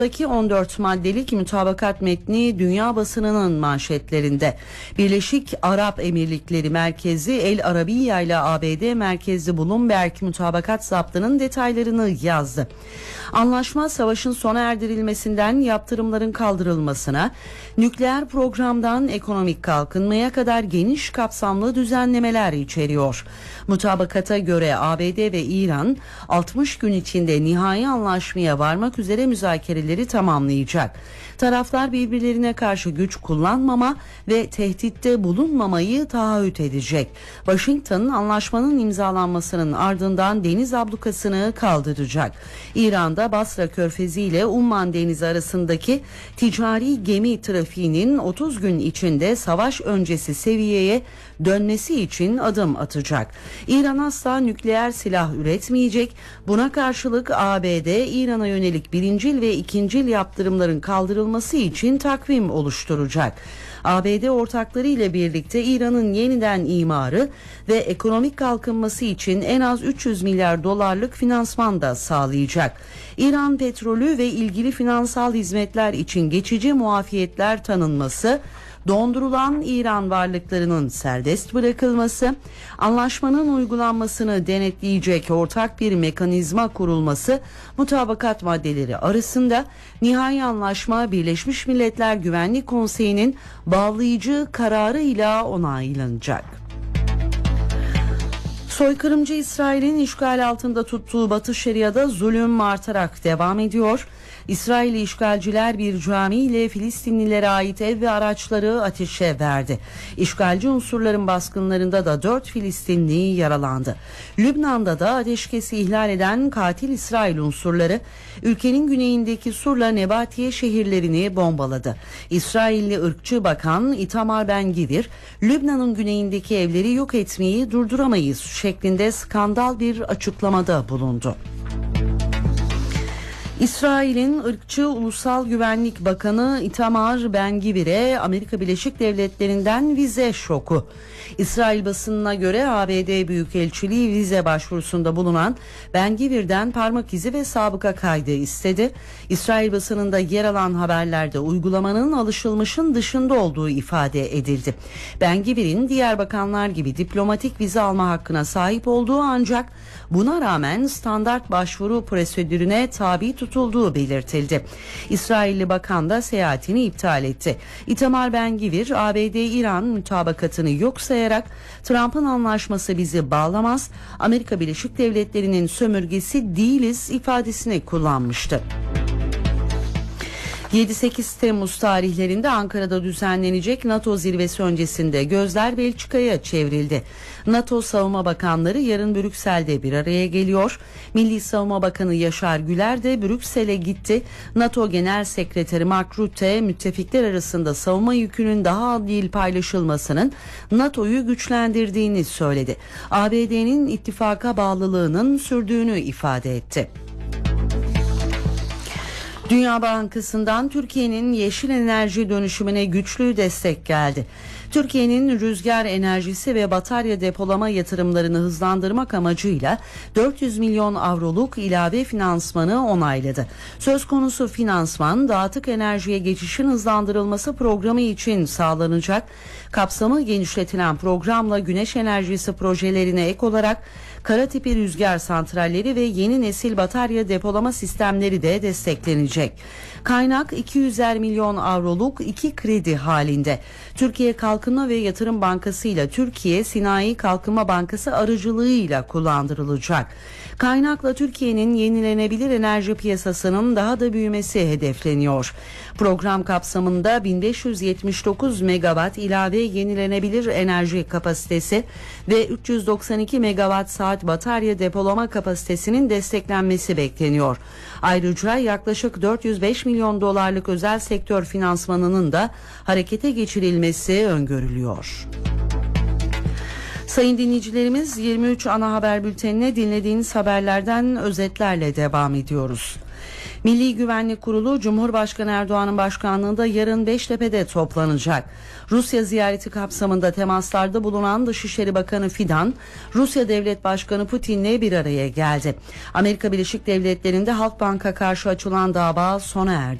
14 maddelik mutabakat metni dünya basınının manşetlerinde. Birleşik Arap Emirlikleri merkezli El Arabiya ile ABD merkezli Bloomberg mutabakat zaptının detaylarını yazdı. Anlaşma savaşın sona erdirilmesinden yaptırımların kaldırılmasına, nükleer programdan ekonomik kalkınmaya kadar geniş kapsamlı düzenlemeler içeriyor. Mutabakata göre ABD ve İran 60 gün içinde nihai anlaşmaya varmak üzere müzakereleri tamamlayacak. Taraflar birbirlerine karşı güç kullanmama ve tehditte bulunmamayı taahhüt edecek. Washington anlaşmanın imzalanmasının ardından deniz ablukasını kaldıracak. İran'da Basra Körfezi ile Umman Denizi arasındaki ticari gemi trafiğinin 30 gün içinde savaş öncesi seviyeye dönmesi için adım atacak. İran asla nükleer silah üretmeyecek. Buna karşılık ABD İran'a yönelik birincil ve ikincil yaptırımların kaldırılması için takvim oluşturacak. ABD ortakları ile birlikte İran'ın yeniden imarı ve ekonomik kalkınması için en az 300 milyar dolarlık finansman da sağlayacak. İran petrolü ve ilgili finansal hizmetler için geçici muafiyetler tanınması, dondurulan İran varlıklarının serbest bırakılması, anlaşmanın uygulanmasını denetleyecek ortak bir mekanizma kurulması mutabakat maddeleri arasında. Nihai anlaşma Birleşmiş Milletler Güvenlik Konseyi'nin bağlayıcı kararıyla onaylanacak. Soykırımcı İsrail'in işgal altında tuttuğu Batı Şeria'da zulüm artarak devam ediyor. İsrailli işgalciler bir cami ile Filistinlilere ait ev ve araçları ateşe verdi. İşgalci unsurların baskınlarında da 4 Filistinli yaralandı. Lübnan'da da ateşkesi ihlal eden katil İsrail unsurları ülkenin güneyindeki Sur'la Nebatiye şehirlerini bombaladı. İsrailli ırkçı bakan Itamar Ben-Gvir, Lübnan'ın güneyindeki evleri yok etmeyi durduramayız şeklinde skandal bir açıklamada bulundu. İsrail'in ırkçı Ulusal Güvenlik Bakanı Itamar Ben-Gvir'e Amerika Birleşik Devletleri'nden vize şoku. İsrail basınına göre ABD Büyükelçiliği vize başvurusunda bulunan Ben-Gvir'den parmak izi ve sabıka kaydı istedi. İsrail basınında yer alan haberlerde uygulamanın alışılmışın dışında olduğu ifade edildi. Ben-Gvir'in diğer bakanlar gibi diplomatik vize alma hakkına sahip olduğu, ancak buna rağmen standart başvuru prosedürüne tabi tutulduğu belirtildi. İsrailli bakan da seyahatini iptal etti. Itamar Ben-Gvir, ABD-İran mutabakatını yok sayarak Trump'ın anlaşması bizi bağlamaz, Amerika Birleşik Devletleri'nin sömürgesi değiliz ifadesini kullanmıştı. 7-8 Temmuz tarihlerinde Ankara'da düzenlenecek NATO zirvesi öncesinde gözler Belçika'ya çevrildi. NATO Savunma Bakanları yarın Brüksel'de bir araya geliyor. Milli Savunma Bakanı Yaşar Güler de Brüksel'e gitti. NATO Genel Sekreteri Mark Rutte, müttefikler arasında savunma yükünün daha adil paylaşılmasının NATO'yu güçlendirdiğini söyledi. ABD'nin ittifaka bağlılığının sürdüğünü ifade etti. Dünya Bankası'ndan Türkiye'nin yeşil enerji dönüşümüne güçlü destek geldi. Türkiye'nin rüzgar enerjisi ve batarya depolama yatırımlarını hızlandırmak amacıyla 400 milyon avroluk ilave finansmanı onayladı. Söz konusu finansman, dağıtık enerjiye geçişin hızlandırılması programı için sağlanacak. Kapsamı genişletilen programla güneş enerjisi projelerine ek olarak kara tipi rüzgar santralleri ve yeni nesil batarya depolama sistemleri de desteklenecek. Kaynak 200'er milyon avroluk 2 kredi halinde. Türkiye Kalkınma ve Yatırım Bankası ile Türkiye Sinayi Kalkınma Bankası aracılığıyla kullandırılacak. Kaynakla Türkiye'nin yenilenebilir enerji piyasasının daha da büyümesi hedefleniyor. Program kapsamında 1579 megawatt ilave yenilenebilir enerji kapasitesi ve 392 megawatt saat batarya depolama kapasitesinin desteklenmesi bekleniyor. Ayrıca yaklaşık 405 milyon dolarlık özel sektör finansmanının da harekete geçirilmesi öngörülüyor. Sayın dinleyicilerimiz, 23 ana haber bültenine dinlediğiniz haberlerden özetlerle devam ediyoruz. Milli Güvenlik Kurulu Cumhurbaşkanı Erdoğan'ın başkanlığında yarın Beştepe'de toplanacak. Rusya ziyareti kapsamında temaslarda bulunan Dışişleri Bakanı Fidan, Rusya Devlet Başkanı Putin'le bir araya geldi. Amerika Birleşik Devletleri'nde Halkbank'a karşı açılan dava sona erdi.